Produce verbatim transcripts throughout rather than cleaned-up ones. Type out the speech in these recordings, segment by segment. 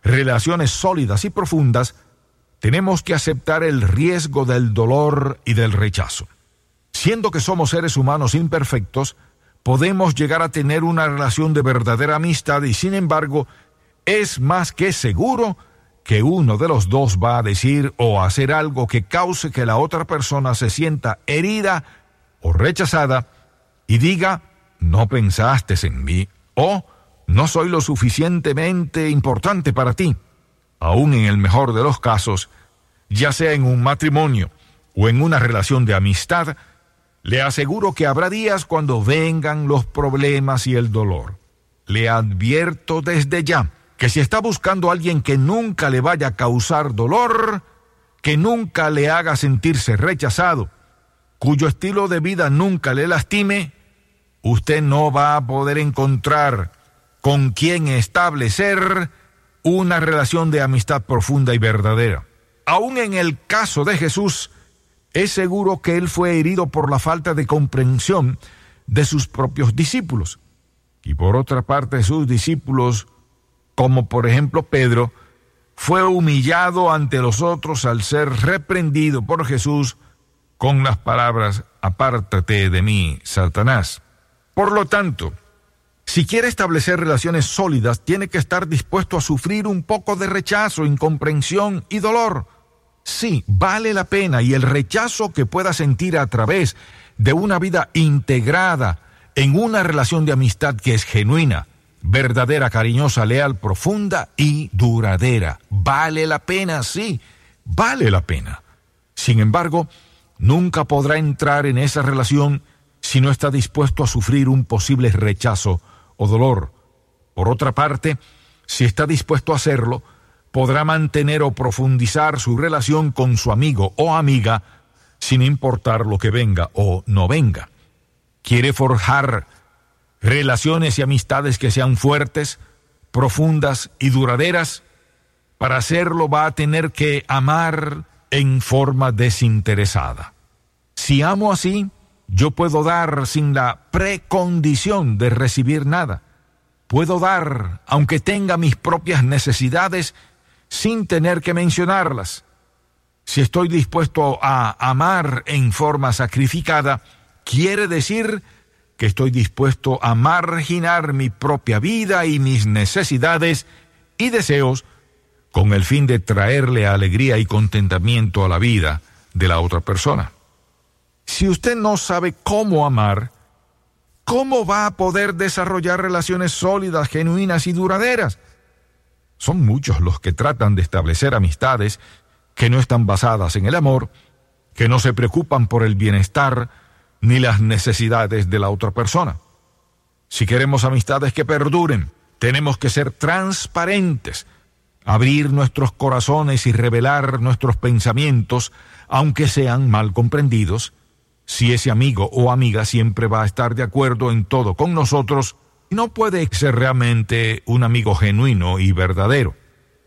relaciones sólidas y profundas, tenemos que aceptar el riesgo del dolor y del rechazo. Siendo que somos seres humanos imperfectos, podemos llegar a tener una relación de verdadera amistad y, sin embargo, es más que seguro que uno de los dos va a decir o hacer algo que cause que la otra persona se sienta herida o rechazada y diga, no pensaste en mí, o no soy lo suficientemente importante para ti. Aún en el mejor de los casos, ya sea en un matrimonio o en una relación de amistad, le aseguro que habrá días cuando vengan los problemas y el dolor. Le advierto desde ya que si está buscando a alguien que nunca le vaya a causar dolor, que nunca le haga sentirse rechazado, cuyo estilo de vida nunca le lastime, usted no va a poder encontrar con quien establecer una relación de amistad profunda y verdadera. Aún en el caso de Jesús, es seguro que él fue herido por la falta de comprensión de sus propios discípulos. Y por otra parte, sus discípulos, como por ejemplo Pedro, fue humillado ante los otros al ser reprendido por Jesús con las palabras, apártate de mí, Satanás. Por lo tanto, si quiere establecer relaciones sólidas, tiene que estar dispuesto a sufrir un poco de rechazo, incomprensión y dolor. Sí, vale la pena, y el rechazo que pueda sentir a través de una vida integrada en una relación de amistad que es genuina, verdadera, cariñosa, leal, profunda y duradera. Vale la pena, sí, vale la pena. Sin embargo, nunca podrá entrar en esa relación si no está dispuesto a sufrir un posible rechazo o dolor. Por otra parte, si está dispuesto a hacerlo, podrá mantener o profundizar su relación con su amigo o amiga sin importar lo que venga o no venga. ¿Quiere forjar relaciones y amistades que sean fuertes, profundas y duraderas? Para hacerlo va a tener que amar en forma desinteresada. Si amo así, yo puedo dar sin la precondición de recibir nada. Puedo dar, aunque tenga mis propias necesidades, sin tener que mencionarlas. Si estoy dispuesto a amar en forma sacrificada, quiere decir que estoy dispuesto a marginar mi propia vida y mis necesidades y deseos con el fin de traerle alegría y contentamiento a la vida de la otra persona. Si usted no sabe cómo amar, ¿cómo va a poder desarrollar relaciones sólidas, genuinas y duraderas? Son muchos los que tratan de establecer amistades que no están basadas en el amor, que no se preocupan por el bienestar ni las necesidades de la otra persona. Si queremos amistades que perduren, tenemos que ser transparentes, abrir nuestros corazones y revelar nuestros pensamientos, aunque sean mal comprendidos. Si ese amigo o amiga siempre va a estar de acuerdo en todo con nosotros, no puede ser realmente un amigo genuino y verdadero.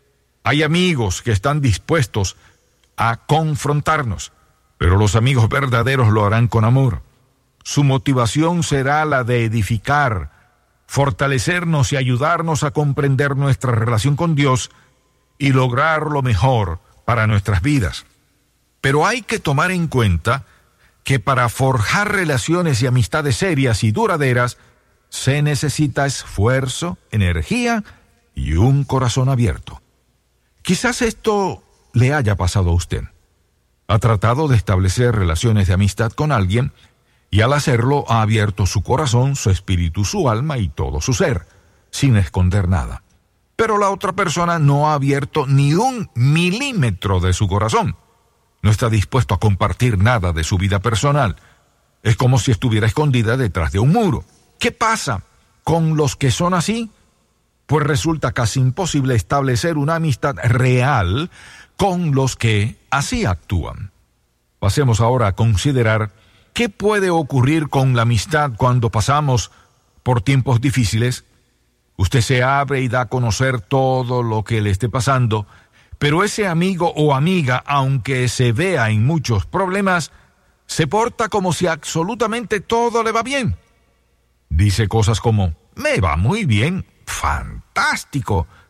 Hay amigos que están dispuestos a confrontarnos, pero los amigos verdaderos lo harán con amor. Su motivación será la de edificar, fortalecernos y ayudarnos a comprender nuestra relación con Dios y lograr lo mejor para nuestras vidas. Pero hay que tomar en cuenta que para forjar relaciones y amistades serias y duraderas se necesita esfuerzo, energía y un corazón abierto. Quizás esto le haya pasado a usted. Ha tratado de establecer relaciones de amistad con alguien y al hacerlo ha abierto su corazón, su espíritu, su alma y todo su ser, sin esconder nada. Pero la otra persona no ha abierto ni un milímetro de su corazón. No está dispuesto a compartir nada de su vida personal. Es como si estuviera escondida detrás de un muro. ¿Qué pasa con los que son así? Pues resulta casi imposible establecer una amistad real con los que así actúan. Pasemos ahora a considerar qué puede ocurrir con la amistad cuando pasamos por tiempos difíciles. Usted se abre y da a conocer todo lo que le esté pasando, pero ese amigo o amiga, aunque se vea en muchos problemas, se porta como si absolutamente todo le va bien. Dice cosas como, me va muy bien, fantástico,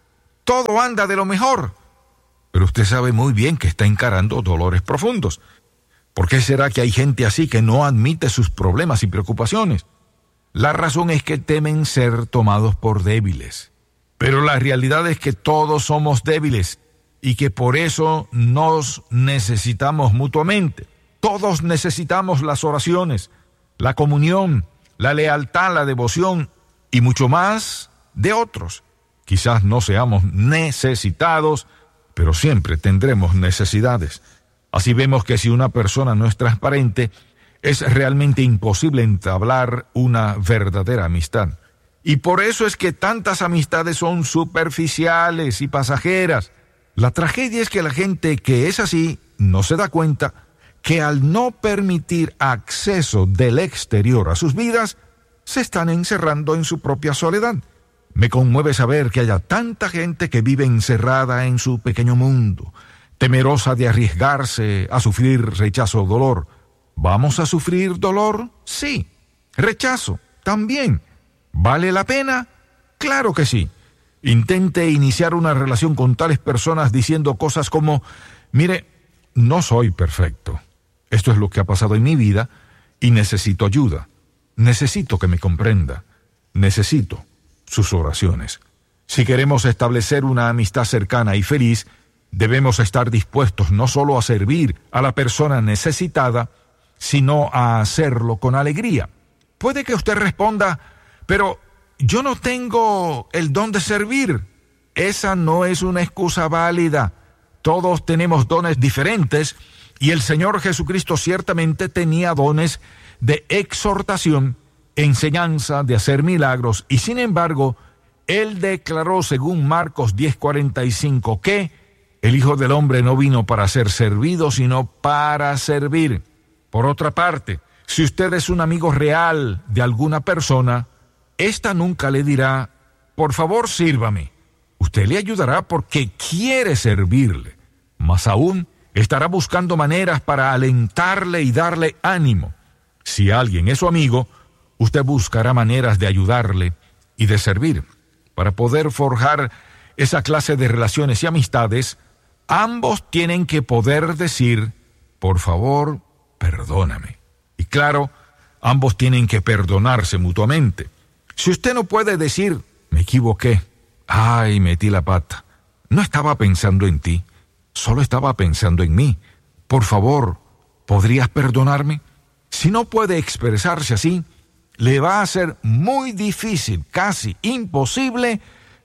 todo anda de lo mejor. Pero usted sabe muy bien que está encarando dolores profundos. ¿Por qué será que hay gente así que no admite sus problemas y preocupaciones? La razón es que temen ser tomados por débiles. Pero la realidad es que todos somos débiles y que por eso nos necesitamos mutuamente. Todos necesitamos las oraciones, la comunión, la lealtad, la devoción y mucho más de otros. Quizás no seamos necesitados, pero siempre tendremos necesidades. Así vemos que si una persona no es transparente, es realmente imposible entablar una verdadera amistad. Y por eso es que tantas amistades son superficiales y pasajeras. La tragedia es que la gente que es así no se da cuenta que al no permitir acceso del exterior a sus vidas, se están encerrando en su propia soledad. Me conmueve saber que haya tanta gente que vive encerrada en su pequeño mundo, temerosa de arriesgarse a sufrir rechazo o dolor. ¿Vamos a sufrir dolor? Sí. ¿Rechazo? También. ¿Vale la pena? Claro que sí. Intente iniciar una relación con tales personas diciendo cosas como, mire, no soy perfecto. Esto es lo que ha pasado en mi vida y necesito ayuda. Necesito que me comprenda. Necesito sus oraciones. Si queremos establecer una amistad cercana y feliz, debemos estar dispuestos no solo a servir a la persona necesitada, sino a hacerlo con alegría. Puede que usted responda, pero yo no tengo el don de servir. Esa no es una excusa válida. Todos tenemos dones diferentes y el Señor Jesucristo ciertamente tenía dones de exhortación, enseñanza, de hacer milagros, y sin embargo, Él declaró según Marcos diez cuarenta y cinco que el Hijo del Hombre no vino para ser servido, sino para servir. Por otra parte, si usted es un amigo real de alguna persona, ésta nunca le dirá, por favor, sírvame. Usted le ayudará porque quiere servirle. Más aún, estará buscando maneras para alentarle y darle ánimo. Si alguien es su amigo, usted buscará maneras de ayudarle y de servir. Para poder forjar esa clase de relaciones y amistades, ambos tienen que poder decir, por favor, perdóname. Y claro, ambos tienen que perdonarse mutuamente. Si usted no puede decir, me equivoqué, ay, metí la pata, no estaba pensando en ti, solo estaba pensando en mí, por favor, ¿podrías perdonarme? Si no puede expresarse así, le va a ser muy difícil, casi imposible,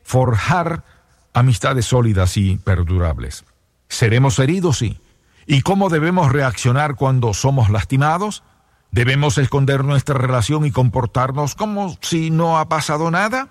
forjar amistades sólidas y perdurables. ¿Seremos heridos? Sí. ¿Y cómo debemos reaccionar cuando somos lastimados? ¿Debemos esconder nuestra relación y comportarnos como si no ha pasado nada?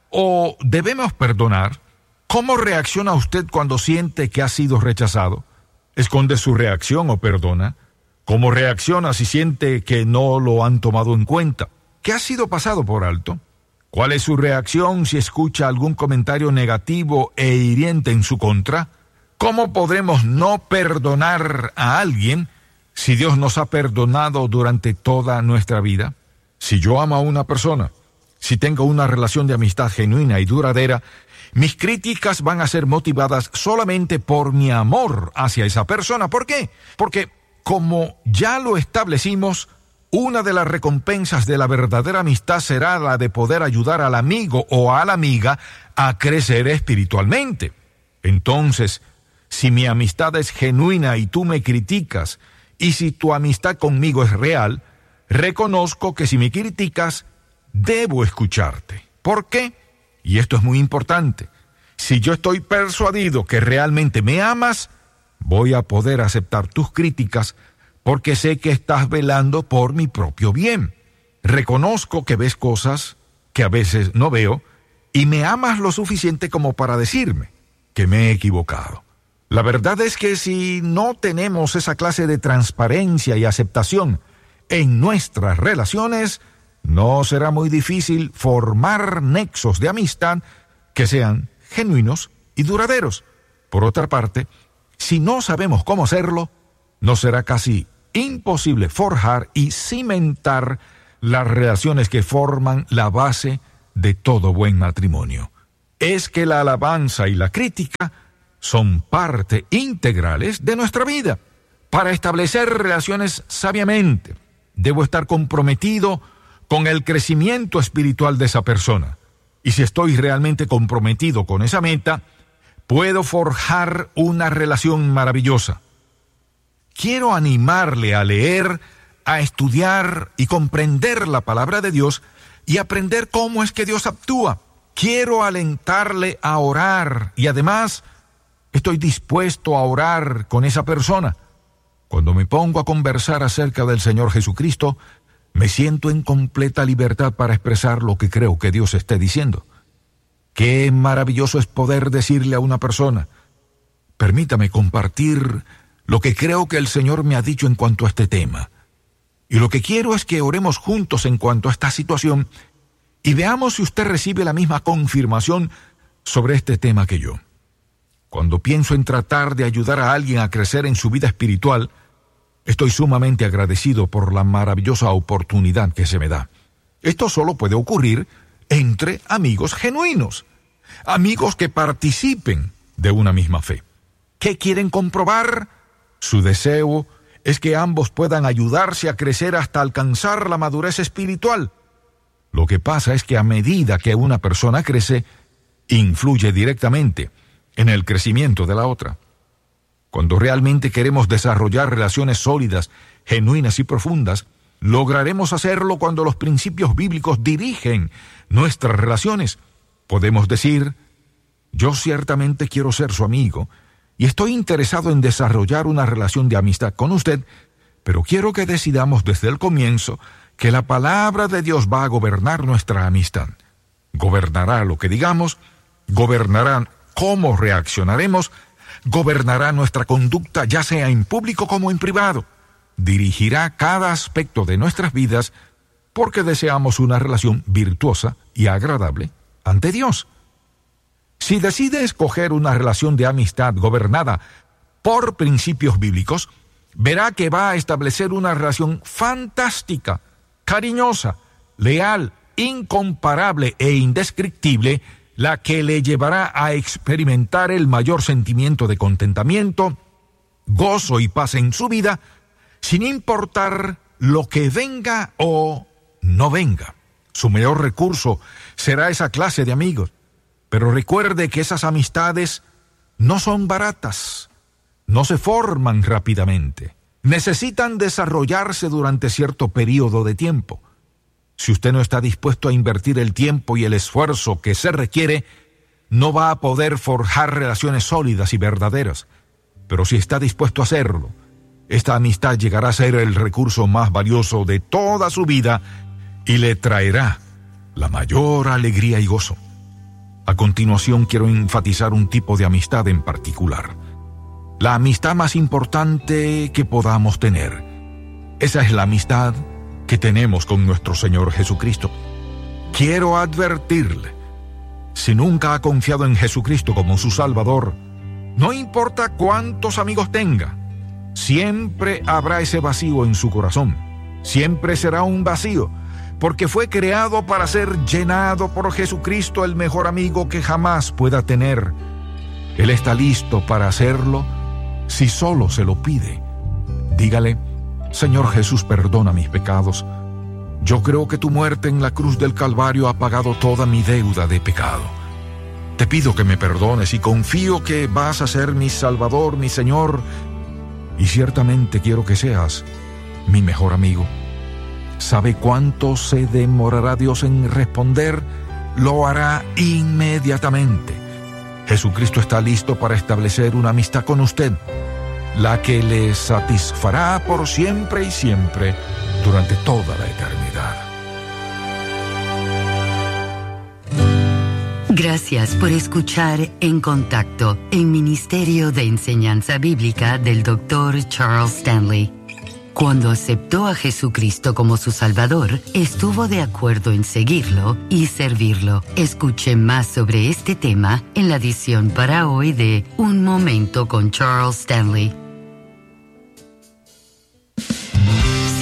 ¿O debemos perdonar? ¿Cómo reacciona usted cuando siente que ha sido rechazado? ¿Esconde su reacción o perdona? ¿Cómo reacciona si siente que no lo han tomado en cuenta? ¿Qué ha sido pasado por alto? ¿Cuál es su reacción si escucha algún comentario negativo e hiriente en su contra? ¿Cómo podremos no perdonar a alguien si Dios nos ha perdonado durante toda nuestra vida? Si yo amo a una persona, si tengo una relación de amistad genuina y duradera, mis críticas van a ser motivadas solamente por mi amor hacia esa persona. ¿Por qué? Porque, como ya lo establecimos, una de las recompensas de la verdadera amistad será la de poder ayudar al amigo o a la amiga a crecer espiritualmente. Entonces, si mi amistad es genuina y tú me criticas, y si tu amistad conmigo es real, reconozco que si me criticas, debo escucharte. ¿Por qué? Y esto es muy importante. Si yo estoy persuadido que realmente me amas, voy a poder aceptar tus críticas porque sé que estás velando por mi propio bien. Reconozco que ves cosas que a veces no veo y me amas lo suficiente como para decirme que me he equivocado. La verdad es que si no tenemos esa clase de transparencia y aceptación en nuestras relaciones, no será muy difícil formar nexos de amistad que sean genuinos y duraderos. Por otra parte, si no sabemos cómo hacerlo, no será casi imposible forjar y cimentar las relaciones que forman la base de todo buen matrimonio. es que la alabanza y la crítica son parte integrales de nuestra vida. Para establecer relaciones sabiamente, debo estar comprometido con el crecimiento espiritual de esa persona. Y si estoy realmente comprometido con esa meta, puedo forjar una relación maravillosa. Quiero animarle a leer, a estudiar y comprender la palabra de Dios y aprender cómo es que Dios actúa. Quiero alentarle a orar y además estoy dispuesto a orar con esa persona. Cuando me pongo a conversar acerca del Señor Jesucristo, me siento en completa libertad para expresar lo que creo que Dios esté diciendo. Qué maravilloso es poder decirle a una persona: permítame compartir lo que creo que el Señor me ha dicho en cuanto a este tema. Y lo que quiero es que oremos juntos en cuanto a esta situación y veamos si usted recibe la misma confirmación sobre este tema que yo. Cuando pienso en tratar de ayudar a alguien a crecer en su vida espiritual, estoy sumamente agradecido por la maravillosa oportunidad que se me da. Esto solo puede ocurrir entre amigos genuinos, amigos que participen de una misma fe. ¿Qué quieren comprobar? Su deseo es que ambos puedan ayudarse a crecer hasta alcanzar la madurez espiritual. Lo que pasa es que a medida que una persona crece, influye directamente en el crecimiento de la otra. Cuando realmente queremos desarrollar relaciones sólidas, genuinas y profundas, lograremos hacerlo cuando los principios bíblicos dirigen nuestras relaciones. Podemos decir: yo ciertamente quiero ser su amigo y estoy interesado en desarrollar una relación de amistad con usted, pero quiero que decidamos desde el comienzo que la palabra de Dios va a gobernar nuestra amistad. Gobernará lo que digamos, gobernará cómo reaccionaremos, gobernará nuestra conducta, ya sea en público como en privado. Dirigirá cada aspecto de nuestras vidas porque deseamos una relación virtuosa y agradable ante Dios. Si decide escoger una relación de amistad gobernada por principios bíblicos, verá que va a establecer una relación fantástica, cariñosa, leal, incomparable e indescriptible, la que le llevará a experimentar el mayor sentimiento de contentamiento, gozo y paz en su vida, sin importar lo que venga o no venga. Su mayor recurso será esa clase de amigos. Pero recuerde que esas amistades no son baratas, no se forman rápidamente. Necesitan desarrollarse durante cierto periodo de tiempo. Si usted no está dispuesto a invertir el tiempo y el esfuerzo que se requiere, no va a poder forjar relaciones sólidas y verdaderas. Pero si está dispuesto a hacerlo, esta amistad llegará a ser el recurso más valioso de toda su vida y le traerá la mayor alegría y gozo. A continuación quiero enfatizar un tipo de amistad en particular. La amistad más importante que podamos tener. Esa es la amistad que tenemos con nuestro Señor Jesucristo. Quiero advertirle, si nunca ha confiado en Jesucristo como su Salvador, no importa cuántos amigos tenga, siempre habrá ese vacío en su corazón. Siempre será un vacío, porque fue creado para ser llenado por Jesucristo, el mejor amigo que jamás pueda tener. Él está listo para hacerlo si solo se lo pide. Dígale: Señor Jesús, perdona mis pecados. Yo creo que tu muerte en la cruz del Calvario ha pagado toda mi deuda de pecado. Te pido que me perdones y confío que vas a ser mi Salvador, mi Señor, y ciertamente quiero que seas mi mejor amigo. ¿Sabe cuánto se demorará Dios en responder? Lo hará inmediatamente. Jesucristo está listo para establecer una amistad con usted, la que le satisfará por siempre y siempre durante toda la eternidad. Gracias por escuchar En Contacto, el Ministerio de Enseñanza Bíblica del doctor Charles Stanley. Cuando aceptó a Jesucristo como su Salvador, estuvo de acuerdo en seguirlo y servirlo. Escuche más sobre este tema en la edición para hoy de Un Momento con Charles Stanley. Si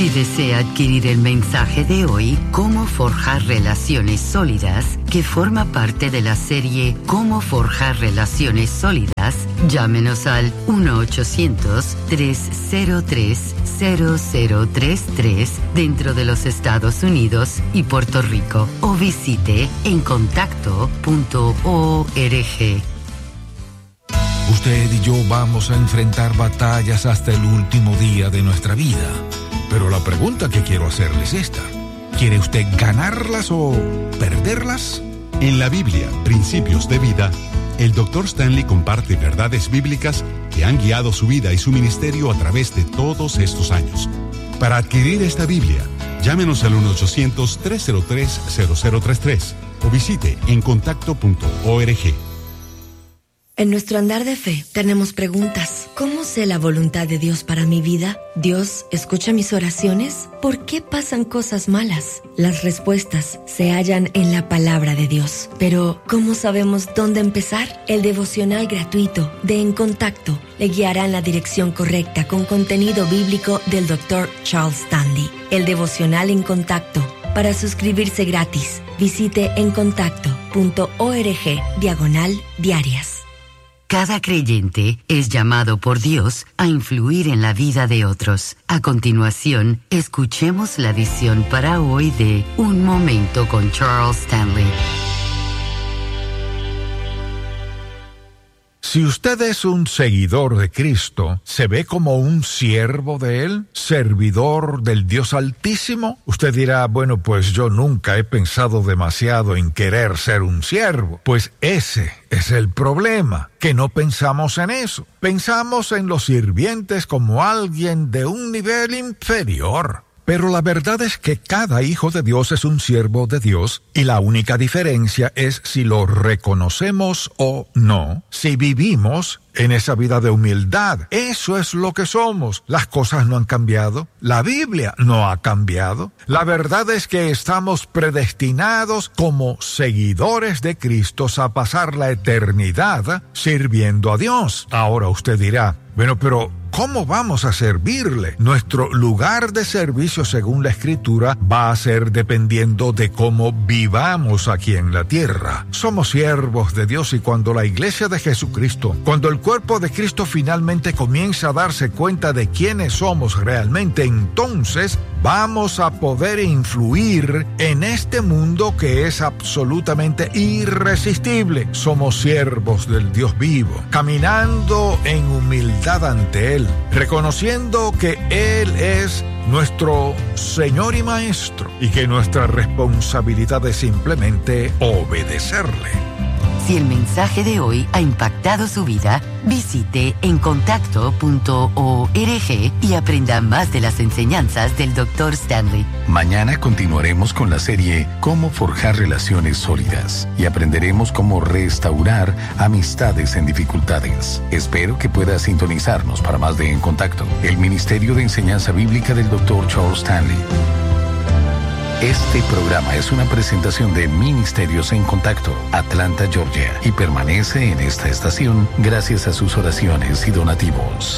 Si desea adquirir el mensaje de hoy, Cómo forjar relaciones sólidas, que forma parte de la serie Cómo forjar relaciones sólidas, llámenos al uno ochocientos, tres cero tres, cero cero tres tres dentro de los Estados Unidos y Puerto Rico o visite en contacto punto org. Usted y yo vamos a enfrentar batallas hasta el último día de nuestra vida. Pero la pregunta que quiero hacerle es esta. ¿Quiere usted ganarlas o perderlas? En la Biblia, Principios de Vida, el doctor Stanley comparte verdades bíblicas que han guiado su vida y su ministerio a través de todos estos años. Para adquirir esta Biblia, llámenos al uno ochocientos, tres cero tres, cero cero tres tres o visite en contacto punto org. En nuestro andar de fe tenemos preguntas. ¿Cómo sé la voluntad de Dios para mi vida? ¿Dios escucha mis oraciones? ¿Por qué pasan cosas malas? Las respuestas se hallan en la palabra de Dios. Pero, ¿cómo sabemos dónde empezar? El devocional gratuito de En Contacto le guiará en la dirección correcta con contenido bíblico del doctor Charles Stanley. El devocional En Contacto. Para suscribirse gratis, visite en contacto punto org diagonal diarias. Cada creyente es llamado por Dios a influir en la vida de otros. A continuación, escuchemos la edición para hoy de Un Momento con Charles Stanley. Si usted es un seguidor de Cristo, ¿se ve como un siervo de Él? ¿Servidor del Dios Altísimo? Usted dirá, bueno, pues yo nunca he pensado demasiado en querer ser un siervo. Pues ese es el problema, que no pensamos en eso. Pensamos en los sirvientes como alguien de un nivel inferior. Pero la verdad es que cada hijo de Dios es un siervo de Dios y la única diferencia es si lo reconocemos o no, si vivimos en esa vida de humildad. Eso es lo que somos. Las cosas no han cambiado. La Biblia no ha cambiado. La verdad es que estamos predestinados como seguidores de Cristo a pasar la eternidad sirviendo a Dios. Ahora usted dirá, bueno, pero ¿cómo vamos a servirle? Nuestro lugar de servicio, según la Escritura, va a ser dependiendo de cómo vivamos aquí en la tierra. Somos siervos de Dios y cuando la Iglesia de Jesucristo, cuando el cuerpo de Cristo finalmente comienza a darse cuenta de quiénes somos realmente, entonces vamos a poder influir en este mundo que es absolutamente irresistible. Somos siervos del Dios vivo, caminando en humildad ante Él, reconociendo que Él es nuestro Señor y Maestro y que nuestra responsabilidad es simplemente obedecerle. Si el mensaje de hoy ha impactado su vida, visite en contacto punto org y aprenda más de las enseñanzas del doctor Stanley. Mañana continuaremos con la serie Cómo forjar relaciones sólidas y aprenderemos cómo restaurar amistades en dificultades. Espero que pueda sintonizarnos para más de En Contacto, el Ministerio de Enseñanza Bíblica del doctor Charles Stanley. Este programa es una presentación de Ministerios en Contacto, Atlanta, Georgia, y permanece en esta estación gracias a sus oraciones y donativos.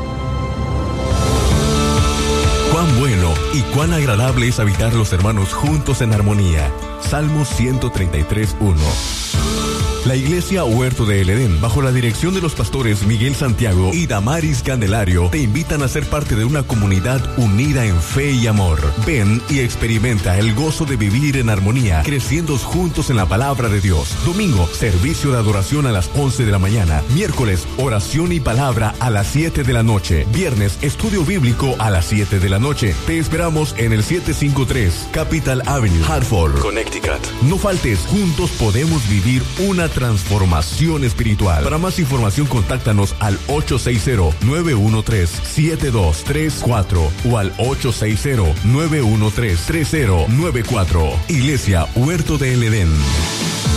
Cuán bueno y cuán agradable es habitar los hermanos juntos en armonía. Salmos ciento treinta y tres, uno. La Iglesia Huerto de El Edén, bajo la dirección de los pastores Miguel Santiago y Damaris Candelario, te invitan a ser parte de una comunidad unida en fe y amor. Ven y experimenta el gozo de vivir en armonía, creciendo juntos en la palabra de Dios. Domingo, servicio de adoración a las once de la mañana. Miércoles, oración y palabra a las siete de la noche. Viernes, estudio bíblico a las siete de la noche. Te esperamos en el setecientos cincuenta y tres Capital Avenue, Hartford, Connecticut. No faltes, juntos podemos vivir una transformación espiritual. Para más información, contáctanos al ocho seis cero, nueve uno tres, siete dos tres cuatro o al ocho seis cero, nueve uno tres, tres cero nueve cuatro. Iglesia Huerto de El Edén.